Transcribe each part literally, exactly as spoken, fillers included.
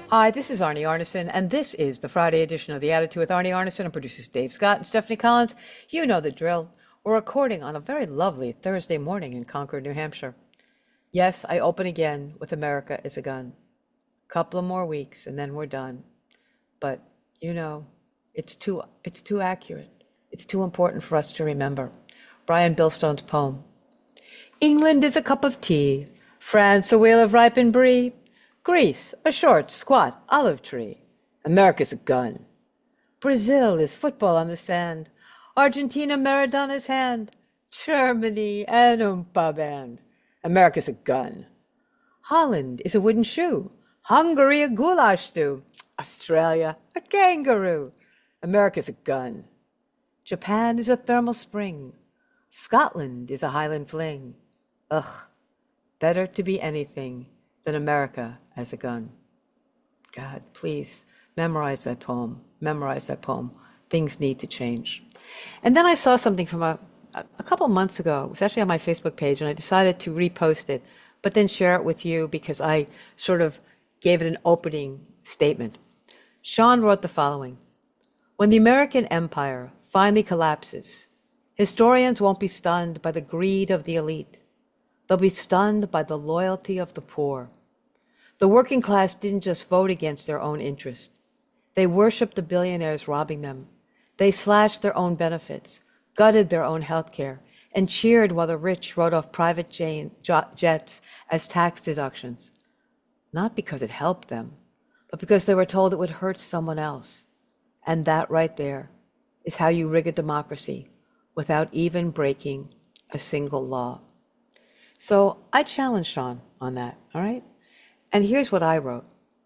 Hi, this is Arnie Arneson, and this is the Friday edition of The Attitude with Arnie Arneson and producers Dave Scott and Stephanie Collins. You know the drill. We're recording on a very lovely Thursday morning in Concord, New Hampshire. Yes, I open again with America is a gun. Couple of more weeks and then we're done. But, you know, it's too it's too accurate. It's too important for us to remember. Brian Billstone's poem. England is a cup of tea, France a wheel of ripened brie, Greece a short, squat olive tree, America's a gun. Brazil is football on the sand, Argentina Maradona's hand, Germany an oompa band, America's a gun. Holland is a wooden shoe, Hungary a goulash stew, Australia a kangaroo, America's a gun. Japan is a thermal spring, Scotland is a Highland fling. Ugh, better to be anything than America as a gun. God, please memorize that poem. Memorize that poem. Things need to change. And then I saw something from a, a couple months ago. It was actually on my Facebook page, and I decided to repost it, but then share it with you because I sort of gave it an opening statement. Sean wrote the following. When the American empire finally collapses, historians won't be stunned by the greed of the elite. They'll be stunned by the loyalty of the poor. The working class didn't just vote against their own interest. They worshiped the billionaires robbing them. They slashed their own benefits, gutted their own health care, and cheered while the rich wrote off private jets as tax deductions. Not because it helped them, but because they were told it would hurt someone else. And that right there is how you rig a democracy without even breaking a single law. So I challenged Sean on that, all right? And here's what I wrote.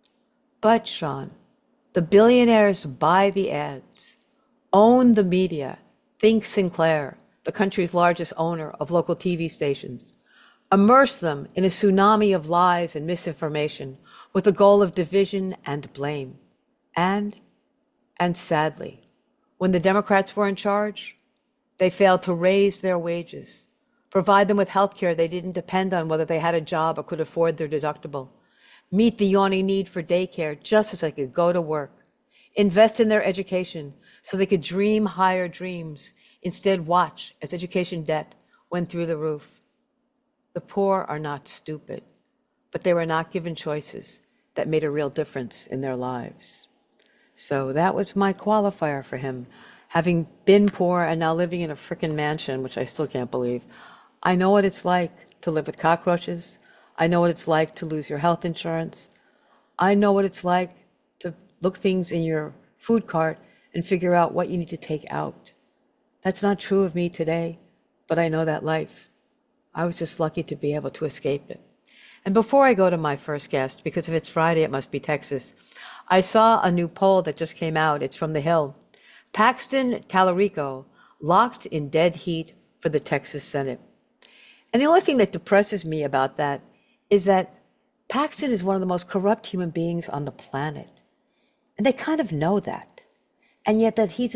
But Sean, the billionaires buy the ads, own the media, think Sinclair, the country's largest owner of local T V stations, immerse them in a tsunami of lies and misinformation with the goal of division and blame. And, and sadly, when the Democrats were in charge, they failed to raise their wages, provide them with health care they didn't depend on whether they had a job or could afford their deductible, meet the yawning need for daycare just as they could go to work, invest in their education so they could dream higher dreams, instead watch as education debt went through the roof. The poor are not stupid, but they were not given choices that made a real difference in their lives. So that was my qualifier for him. Having been poor and now living in a frickin' mansion, which I still can't believe, I know what it's like to live with cockroaches. I know what it's like to lose your health insurance. I know what it's like to look things in your food cart and figure out what you need to take out. That's not true of me today, but I know that life. I was just lucky to be able to escape it. And before I go to my first guest, because if it's Friday, it must be Texas, I saw a new poll that just came out. It's from The Hill. Paxton Talarico locked in dead heat for the Texas Senate. And the only thing that depresses me about that is that Paxton is one of the most corrupt human beings on the planet. And they kind of know that. And yet that he's